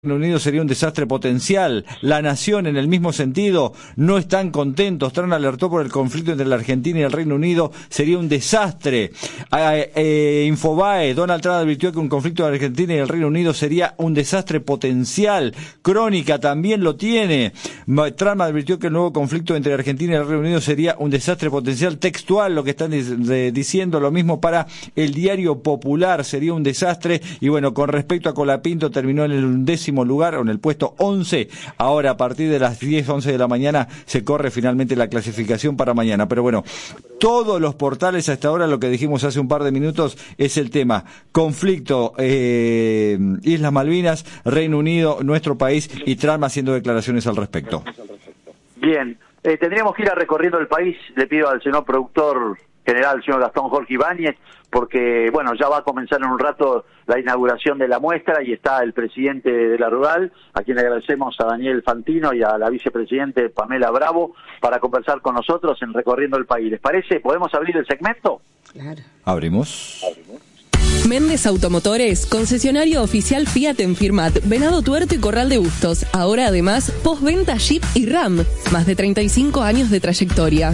Reino Unido sería un desastre potencial. La Nación, en el mismo sentido, no están contentos. Trump alertó por el conflicto entre la Argentina y el Reino Unido, sería un desastre. Infobae, Donald Trump advirtió que un conflicto entre Argentina y el Reino Unido sería un desastre potencial. Crónica también lo tiene. Trump advirtió que el nuevo conflicto entre Argentina y el Reino Unido sería un desastre potencial. Textual lo que están diciendo, lo mismo para el Diario Popular, sería un desastre. Y bueno, con respecto a Colapinto, terminó en el 11º lugar, o en el puesto 11. Ahora, a partir de las 10, 11 de la mañana, se corre finalmente la clasificación para mañana. Pero bueno, todos los portales hasta ahora, lo que dijimos hace un par de minutos, es el tema conflicto, Islas Malvinas, Reino Unido, nuestro país, y Trump haciendo declaraciones al respecto. Bien, tendríamos que ir a recorriendo el país. Le pido al señor productor general, el señor Gastón Jorge Ibáñez, porque, bueno, ya va a comenzar en un rato la inauguración de la muestra y está el presidente de la Rural, a quien le agradecemos, a Daniel Fantino, y a la vicepresidente Pamela Bravo, para conversar con nosotros en Recorriendo el País. ¿Les parece? ¿Podemos abrir el segmento? Claro. Abrimos. Méndez Automotores, concesionario oficial Fiat en Firmat, Venado Tuerto y Corral de Bustos. Ahora además, postventa Jeep y Ram. Más de 35 años de trayectoria.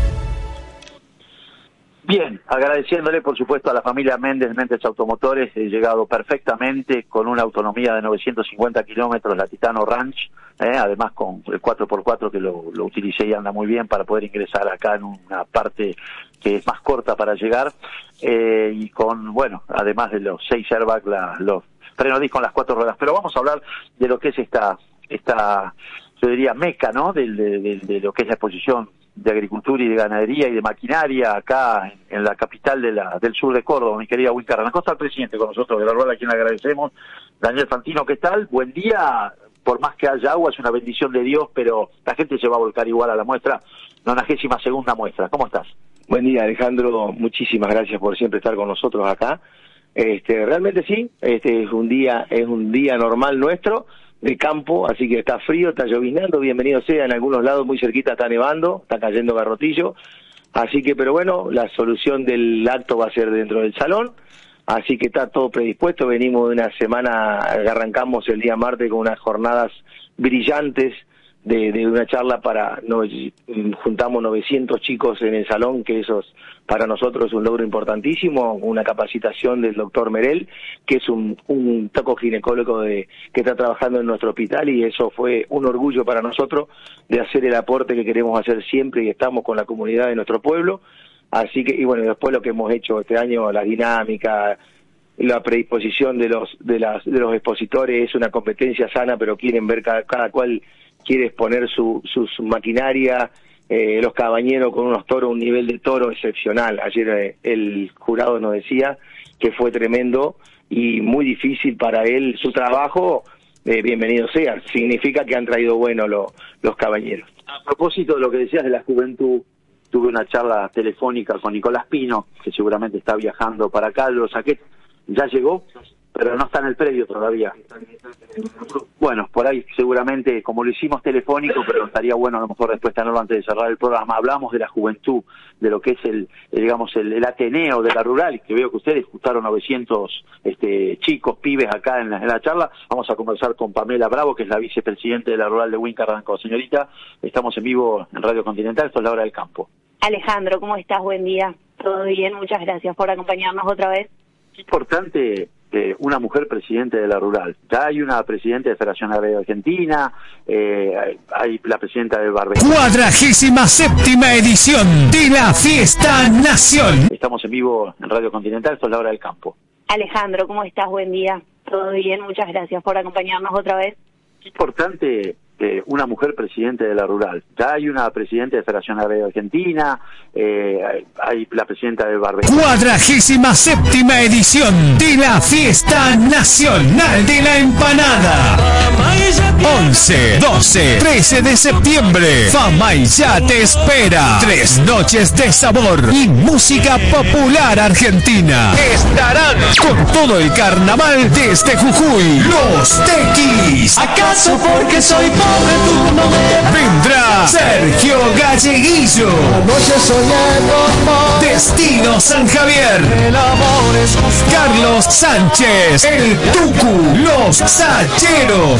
Bien, agradeciéndole por supuesto a la familia Méndez Automotores, he llegado perfectamente con una autonomía de 950 kilómetros, la Titano Ranch, además con el 4x4 que lo utilicé y anda muy bien para poder ingresar acá en una parte que es más corta para llegar, y con, bueno, además de los 6 airbags, los frenos disco en las 4 ruedas. Pero vamos a hablar de lo que es esta yo diría meca, ¿no? De lo que es la exposición de agricultura y de ganadería y de maquinaria acá en la capital del sur de Córdoba, mi querida Wincar. Acá está el presidente con nosotros de la Rural, a quien agradecemos. Daniel Fantino, ¿qué tal? Buen día. Por más que haya agua, es una bendición de Dios, pero la gente se va a volcar igual a la muestra, 92ª muestra. ¿Cómo estás? Buen día, Alejandro. Muchísimas gracias por siempre estar con nosotros acá. Realmente sí, es un día normal nuestro, de campo, así que está frío, está lloviznando, bienvenido sea, en algunos lados muy cerquita está nevando, está cayendo garrotillo, así que, pero bueno, la solución del acto va a ser dentro del salón, así que está todo predispuesto. Venimos de una semana, arrancamos el día martes con unas jornadas brillantes de una charla juntamos 900 chicos en el salón, que eso para nosotros es un logro importantísimo, una capacitación del doctor Merel, que es un tocoginecólogo que está trabajando en nuestro hospital, y eso fue un orgullo para nosotros de hacer el aporte que queremos hacer siempre, y estamos con la comunidad de nuestro pueblo. Así que, y bueno, después lo que hemos hecho este año, la dinámica, la predisposición de los expositores, es una competencia sana, pero quieren ver cada cual quiere exponer su maquinaria, los cabañeros con unos toros, un nivel de toro excepcional. Ayer el jurado nos decía que fue tremendo y muy difícil para él su trabajo, bienvenido sea, significa que han traído bueno los cabañeros. A propósito de lo que decías de la juventud, tuve una charla telefónica con Nicolás Pino, que seguramente está viajando para acá, lo saqué, ya llegó, pero no está en el predio todavía. Bueno, por ahí seguramente, como lo hicimos telefónico, pero estaría bueno a lo mejor después tenerlo antes de cerrar el programa. Hablamos de la juventud, de lo que es el Ateneo de la Rural, que veo que ustedes juntaron 900 chicos, pibes acá en la charla. Vamos a conversar con Pamela Bravo, que es la vicepresidente de la Rural de Wincar. Señorita, estamos en vivo en Radio Continental, esto es La Hora del Campo. Alejandro, ¿cómo estás? Buen día. ¿Todo bien? Muchas gracias por acompañarnos otra vez. Es importante una mujer presidente de la Rural. Ya hay una presidenta de Federación Agraria Argentina, hay la presidenta del Barbe. 47ª edición de la Fiesta Nación. Estamos en vivo en Radio Continental, esto es La Hora del Campo. Alejandro, ¿cómo estás? Buen día. ¿Todo bien? Muchas gracias por acompañarnos otra vez. Es importante una mujer presidente de la Rural. Ya hay una presidenta de Federación Agraria Argentina, hay la presidenta del Barbe. 47ª edición de la Fiesta Nacional de la Empanada. 11, 12, 13 de septiembre. Famaya te espera. 3 noches de sabor y música popular argentina. Estarán con todo el carnaval desde Jujuy. Los Tequis. Acá paso porque soy pobre, tú no me... Vendrá Sergio Galleguillo. Anoche soñé con vos. Destino San Javier. El amor es justo. Carlos Sánchez, el Tucu, los Sacheros.